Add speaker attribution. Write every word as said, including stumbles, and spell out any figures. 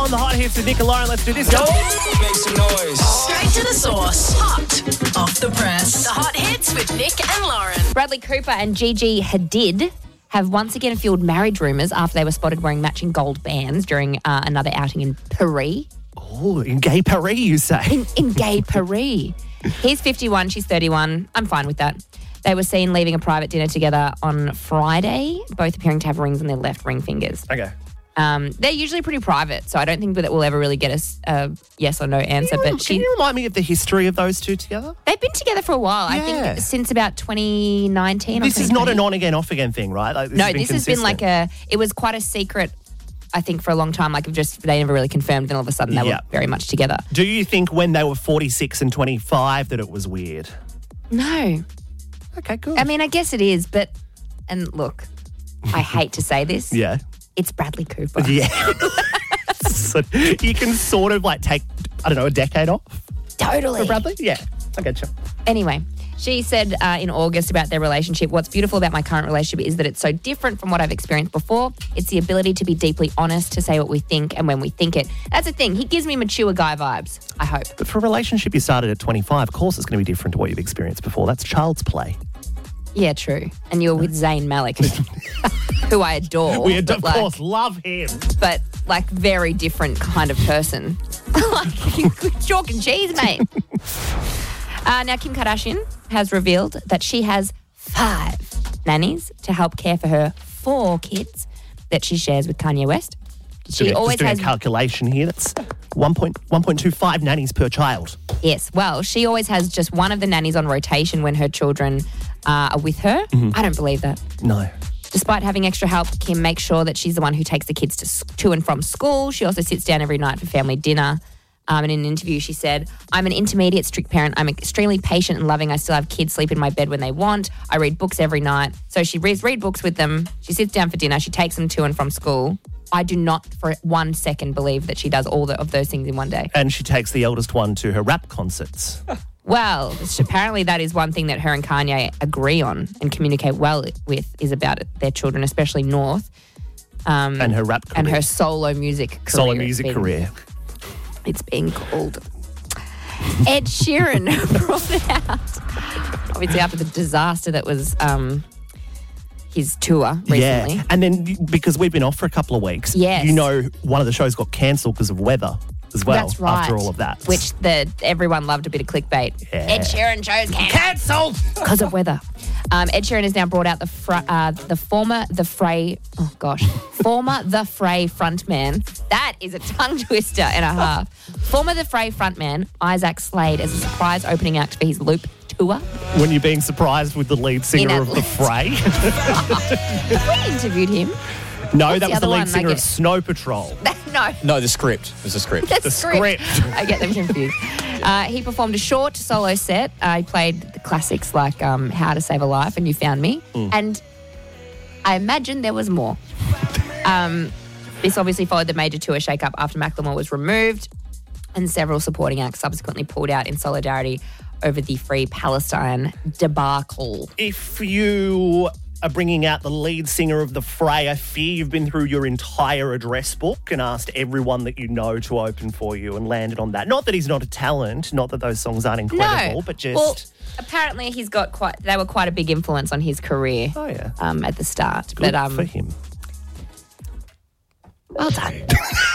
Speaker 1: on the Hot Hits with Nick and Lauren. Let's do this. Go.
Speaker 2: Make some noise.
Speaker 3: Straight to the source. Hot off the press. The Hot Hits with Nick and Lauren.
Speaker 4: Bradley Cooper and Gigi Hadid have once again fueled marriage rumours after they were spotted wearing matching gold bands during uh, another outing in Paris.
Speaker 1: Oh, in Gay Paris, you say?
Speaker 4: In, in Gay Paris. He's fifty-one, she's thirty-one. I'm fine with that. They were seen leaving a private dinner together on Friday, both appearing to have rings on their left ring fingers.
Speaker 1: Okay.
Speaker 4: Um, they're usually pretty private, so I don't think that we'll ever really get a a yes or no answer.
Speaker 1: Can you,
Speaker 4: but
Speaker 1: can
Speaker 4: she,
Speaker 1: you remind me of the history of those two together?
Speaker 4: They've been together for a while. I
Speaker 1: Yeah.
Speaker 4: think since about twenty nineteen.
Speaker 1: This
Speaker 4: or
Speaker 1: is not an
Speaker 4: twenty twenty.
Speaker 1: on-again, off-again thing, right? Like, this
Speaker 4: No,
Speaker 1: has been
Speaker 4: this has been
Speaker 1: consistent.
Speaker 4: like a, it was quite a secret, I think, for a long time. Like, of just, they never really confirmed, and all of a sudden they
Speaker 1: Yeah.
Speaker 4: were very much together.
Speaker 1: Do you think when they were forty-six and twenty-five that it was weird?
Speaker 4: No.
Speaker 1: Okay, cool.
Speaker 4: I mean, I guess it is, but, and look, I hate to say this.
Speaker 1: Yeah.
Speaker 4: It's Bradley Cooper.
Speaker 1: Yeah. So you can sort of like take, I don't know, a decade off
Speaker 4: Totally.
Speaker 1: for Bradley? Yeah, I get you.
Speaker 4: Anyway, she said uh, in August about their relationship, what's beautiful about my current relationship is that it's so different from what I've experienced before. It's the ability to be deeply honest, to say what we think and when we think it. That's the thing. He gives me mature guy vibes, I hope.
Speaker 1: But for a relationship you started at twenty-five, of course it's going to be different to what you've experienced before. That's child's play.
Speaker 4: Yeah, true. And you're with Zayn Malik, who I adore.
Speaker 1: We,
Speaker 4: but
Speaker 1: of
Speaker 4: like,
Speaker 1: course, love him.
Speaker 4: But like very different kind of person. Like chalk and cheese, mate. uh, now, Kim Kardashian has revealed that she has five nannies to help care for her four kids that she shares with Kanye West. She
Speaker 1: doing,
Speaker 4: always
Speaker 1: just doing
Speaker 4: has
Speaker 1: a calculation here. That's one point two five nannies per child.
Speaker 4: Yes, well, she always has just one of the nannies on rotation when her children uh, are with her.
Speaker 1: Mm-hmm.
Speaker 4: I don't believe that.
Speaker 1: No.
Speaker 4: Despite having extra help, Kim makes sure that she's the one who takes the kids to, s- to and from school. She also sits down every night for family dinner. Um, and in an interview, she said, I'm an intermediate strict parent. I'm extremely patient and loving. I still have kids sleep in my bed when they want. I read books every night. So she reads read books with them. She sits down for dinner. She takes them to and from school. I do not for one second believe that she does all the, of those things in one day.
Speaker 1: And she takes the eldest one to her rap concerts.
Speaker 4: Well, apparently that is one thing that her and Kanye agree on and communicate well with is about their children, especially North. Um,
Speaker 1: and her rap career.
Speaker 4: And her solo music career.
Speaker 1: Solo music
Speaker 4: It's been-
Speaker 1: career.
Speaker 4: It's being called. Ed Sheeran brought it out. Obviously after the disaster that was um, his tour recently.
Speaker 1: Yeah. And then because we've been off for a couple of weeks,
Speaker 4: Yes.
Speaker 1: you know one of the shows got cancelled because of weather as well.
Speaker 4: That's right.
Speaker 1: After all of that.
Speaker 4: Which the everyone loved a bit of clickbait.
Speaker 1: Yeah.
Speaker 4: Ed Sheeran shows
Speaker 1: cancelled
Speaker 4: because of weather. Um, Ed Sheeran has now brought out the fr- uh, the former The Fray, oh gosh, former The Fray frontman. That is a tongue twister and a half. Former The Fray frontman Isaac Slade as a surprise opening act for his Loop tour.
Speaker 1: when you're being surprised with the lead singer
Speaker 4: In
Speaker 1: of The Fray.
Speaker 4: We interviewed him.
Speaker 1: No,
Speaker 4: What's
Speaker 1: that
Speaker 4: the
Speaker 1: was the
Speaker 4: other
Speaker 1: lead
Speaker 4: one?
Speaker 1: singer
Speaker 4: I
Speaker 1: of
Speaker 4: get-
Speaker 1: Snow Patrol.
Speaker 4: No.
Speaker 2: No, the script. It was a script.
Speaker 4: The,
Speaker 1: The
Speaker 4: script.
Speaker 1: script.
Speaker 4: I get them confused. Uh, he performed a short solo set. Uh, he played the classics like um, How to Save a Life and You Found Me.
Speaker 1: Mm.
Speaker 4: And I imagine there was more. Um, this obviously followed the major tour shake-up after Macklemore was removed and several supporting acts subsequently pulled out in solidarity over the Free Palestine debacle.
Speaker 1: If you are bringing out the lead singer of The Fray, I fear you've been through your entire address book and asked everyone that you know to open for you and landed on that. Not that he's not a talent, not that those songs aren't incredible,
Speaker 4: no.
Speaker 1: but just...
Speaker 4: Well, apparently he's got quite... They were quite a big influence on his career.
Speaker 1: Oh, yeah.
Speaker 4: Um, at the start.
Speaker 1: Good
Speaker 4: but um,
Speaker 1: for him.
Speaker 4: Well done.